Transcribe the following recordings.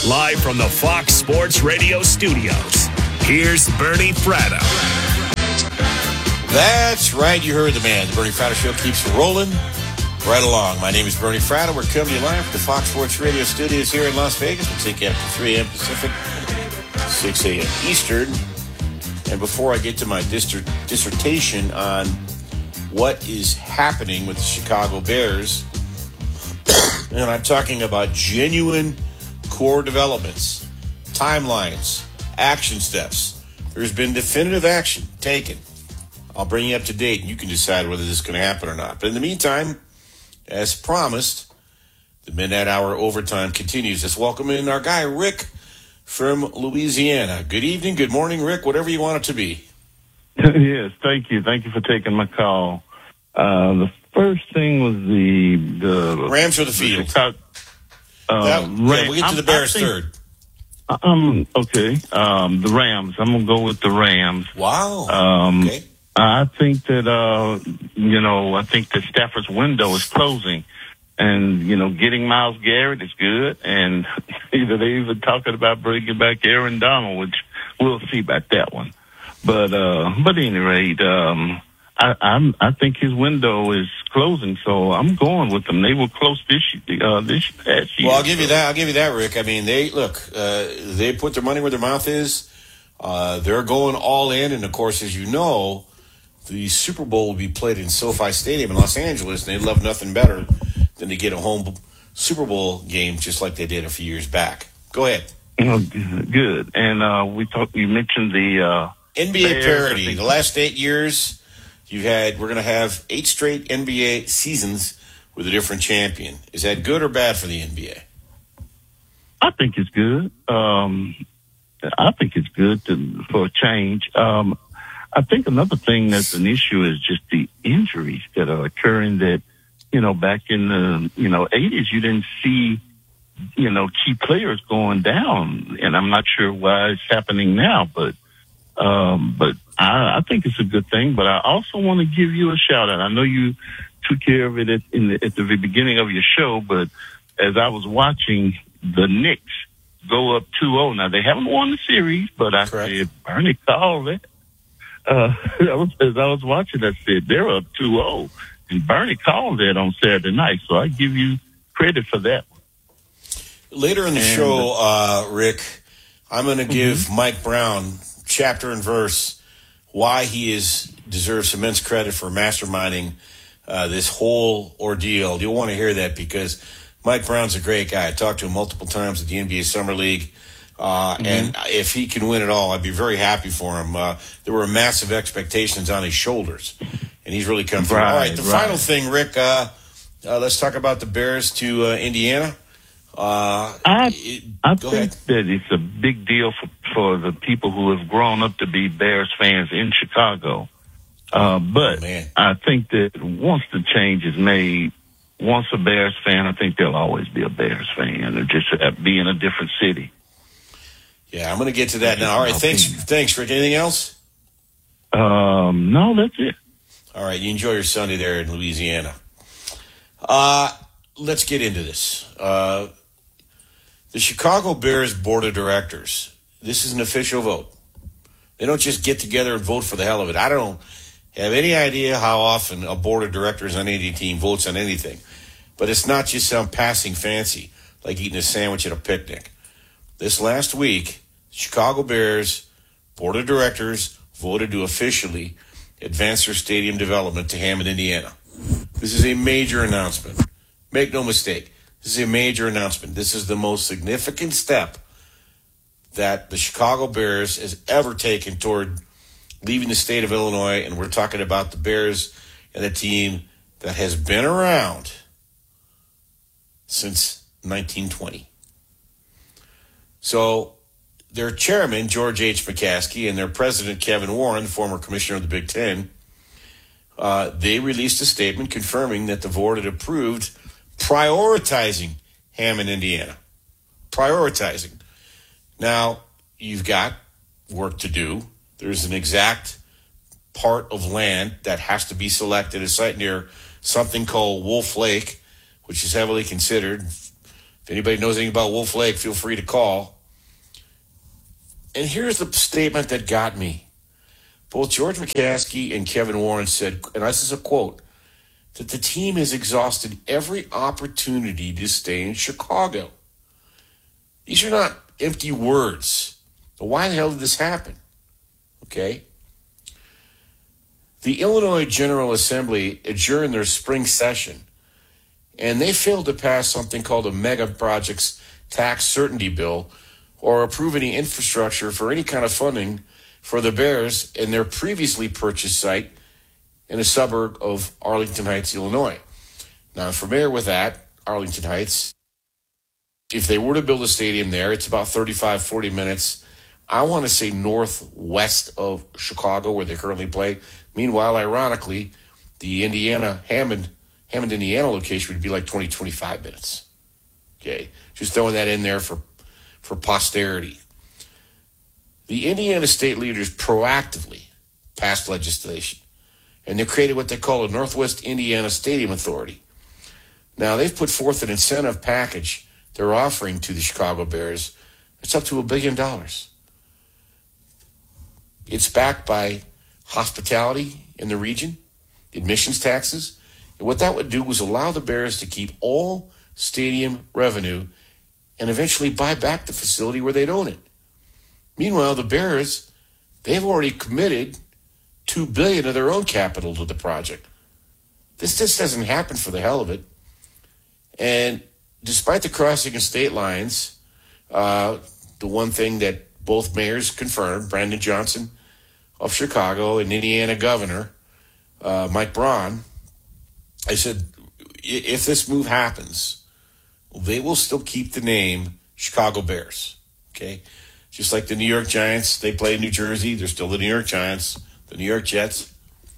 Live from the Fox Sports Radio studios, here's Bernie Fratto. That's right, you heard the man. The Bernie Fratto Show keeps rolling right along. My name is Bernie Fratto. We're coming to you live from the Fox Sports Radio studios here in Las Vegas. We'll take you up to 3 a.m. Pacific, 6 a.m. Eastern. And before I get to my dissertation on what is happening with the Chicago Bears, and I'm talking about genuine core developments, timelines, action steps. There's been definitive action taken. I'll bring you up to date, and you can decide whether this is going to happen or not. But in the meantime, as promised, the Midnight Hour Overtime continues. Let's welcome in our guy, Rick, from Louisiana. Good evening, good morning, Rick, whatever you want it to be. Yes, thank you. Thank you for taking my call. The first thing was the Rams or the field? We'll get to the Bears third. Okay. The Rams. I'm going to go with the Rams. Wow. Okay. I think that, I think that Stafford's window is closing. And, getting Myles Garrett is good. And they're even talking about bringing back Aaron Donald, which we'll see about that one. But at any rate, I think his window is closing, so I'm going with them. They were close this past year. Well, I'll give you that, Rick. I mean, they put their money where their mouth is. They're going all in, and of course, as you know, the Super Bowl will be played in SoFi Stadium in Los Angeles, and they'd love nothing better than to get a home Super Bowl game just like they did a few years back. Go ahead. Good. And you mentioned the NBA parity. The last 8 years, we're going to have 8 straight NBA seasons with a different champion. Is that good or bad for the NBA? I think it's good. I think it's good for a change. I think another thing that's an issue is just the injuries that are occurring that, back in the, 80s, you didn't see, key players going down. And I'm not sure why it's happening now, but I think it's a good thing. But I also want to give you a shout out. I know you took care of it at the beginning of your show, but as I was watching the Knicks go up 2-0, now they haven't won the series, but I said, Bernie called it. As I was watching, I said, they're up 2-0. And Bernie called that on Saturday night, so I give you credit for that. Later in the show, Rick, I'm going to give Mike Brown chapter and verse why he deserves immense credit for masterminding this whole ordeal. You'll want to hear that because Mike Brown's a great guy. I talked to him multiple times at the NBA Summer League. And if he can win it all, I'd be very happy for him. There were massive expectations on his shoulders, and he's really come through. All right, the final thing, Rick, let's talk about the Bears to Indiana. I think that it's a big deal for the people who have grown up to be Bears fans in Chicago. But I think that once the change is made, once a Bears fan, I think they'll always be a Bears fan, or just be in a different city. Yeah, I'm going to get to that now. All right, thanks, Rick. Anything else? No, that's it. All right, you enjoy your Sunday there in Louisiana. Let's get into this. The Chicago Bears Board of Directors, this is an official vote. They don't just get together and vote for the hell of it. I don't have any idea how often a Board of Directors on any team votes on anything. But it's not just some passing fancy, like eating a sandwich at a picnic. This last week, Chicago Bears Board of Directors voted to officially advance their stadium development to Hammond, Indiana. This is a major announcement. Make no mistake. This is a major announcement. This is the most significant step that the Chicago Bears has ever taken toward leaving the state of Illinois, and we're talking about the Bears and a team that has been around since 1920. So their chairman, George H. McCaskey, and their president, Kevin Warren, former commissioner of the Big Ten, they released a statement confirming that the board had approved prioritizing Hammond, Indiana. Prioritizing. Now, you've got work to do. There's an exact part of land that has to be selected, a site near something called Wolf Lake, which is heavily considered If anybody knows anything about Wolf Lake, feel free to call. And here's the statement that got me. Both George McCaskey and Kevin Warren said, and this is a quote, that the team has exhausted every opportunity to stay in Chicago. These are not empty words. But why the hell did this happen? Okay. The Illinois General Assembly adjourned their spring session, and they failed to pass something called a mega projects tax certainty bill or approve any infrastructure for any kind of funding for the Bears in their previously purchased site in a suburb of Arlington Heights, Illinois. Now, I'm familiar with that, Arlington Heights. If they were to build a stadium there, it's about 35, 40 minutes. I want to say northwest of Chicago, where they currently play. Meanwhile, ironically, the Hammond, Indiana location would be like 20, 25 minutes. Okay, just throwing that in there for posterity. The Indiana state leaders proactively passed legislation, and they created what they call a Northwest Indiana Stadium Authority. Now, they've put forth an incentive package they're offering to the Chicago Bears. It's up to $1 billion. It's backed by hospitality in the region, admissions taxes, and what that would do was allow the Bears to keep all stadium revenue and eventually buy back the facility where they'd own it. Meanwhile, the Bears, they've already committed $2 billion of their own capital to the project. This just doesn't happen for the hell of it. And despite the crossing of state lines, the one thing that both mayors confirmed, Brandon Johnson of Chicago and Indiana Governor Mike Braun, I said, if this move happens, they will still keep the name Chicago Bears, okay? Just like the New York Giants, they play in New Jersey. They're still the New York Giants. The New York Jets,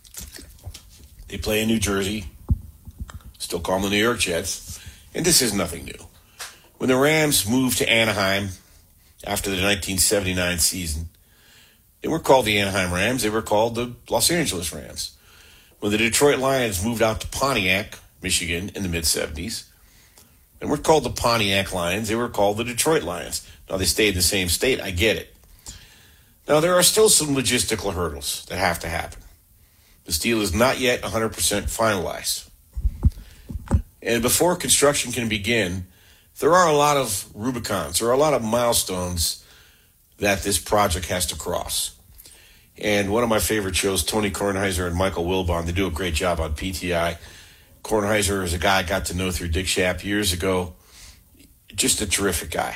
they play in New Jersey. Still call them the New York Jets. And this is nothing new. When the Rams moved to Anaheim after the 1979 season, they weren't called the Anaheim Rams. They were called the Los Angeles Rams. When the Detroit Lions moved out to Pontiac, Michigan in the mid-'70s, and were called the Pontiac Lions, they were called the Detroit Lions. Now, they stayed in the same state. I get it. Now, there are still some logistical hurdles that have to happen. This deal is not yet 100% finalized. And before construction can begin, there are a lot of Rubicons, there are a lot of milestones that this project has to cross. And one of my favorite shows, Tony Kornheiser and Michael Wilbon, they do a great job on PTI. Kornheiser is a guy I got to know through Dick Schaap years ago. Just a terrific guy.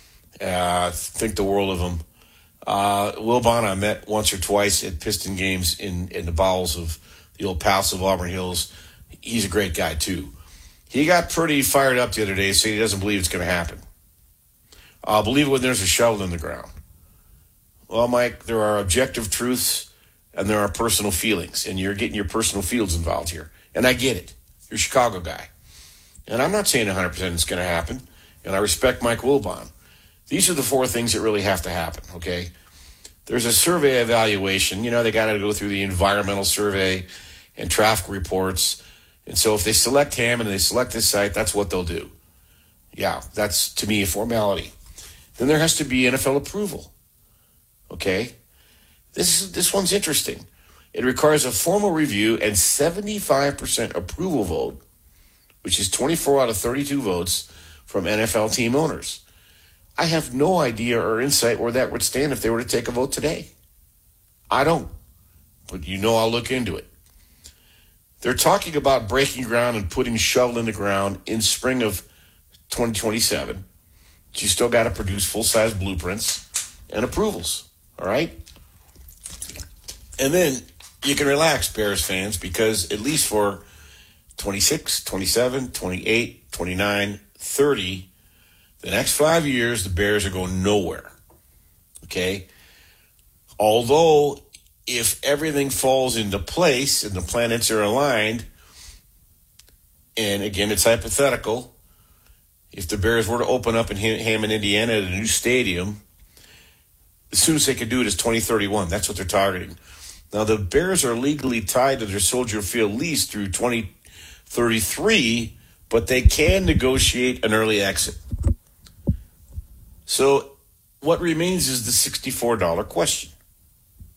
Think the world of him. Wilbon I met once or twice at Piston games in the bowels of the old Palace of Auburn Hills. He's a great guy, too. He got pretty fired up the other day, saying he doesn't believe it's going to happen. I'll believe it when there's a shovel in the ground. Well, Mike, there are objective truths and there are personal feelings, and you're getting your personal feelings involved here. And I get it. You're a Chicago guy. And I'm not saying 100% it's going to happen, and I respect Mike Wilbon. These are the four things that really have to happen, okay? There's a survey evaluation. You know, they got to go through the environmental survey and traffic reports. And so if they select Hammond and they select this site, that's what they'll do. Yeah, that's, to me, a formality. Then there has to be NFL approval, okay? This one's interesting. It requires a formal review and 75% approval vote, which is 24 out of 32 votes from NFL team owners. I have no idea or insight where that would stand if they were to take a vote today. I don't, but you know I'll look into it. They're talking about breaking ground and putting shovel in the ground in spring of 2027. But you still got to produce full-size blueprints and approvals, all right? And then you can relax, Bears fans, because at least for 26, 27, 28, 29, 30, the next 5 years, the Bears are going nowhere, okay? Although, if everything falls into place and the planets are aligned, and again, it's hypothetical, if the Bears were to open up in Hammond, Indiana at a new stadium, the soonest they could do it is 2031. That's what they're targeting. Now, the Bears are legally tied to their Soldier Field lease through 2033, but they can negotiate an early exit. So what remains is the $64 question.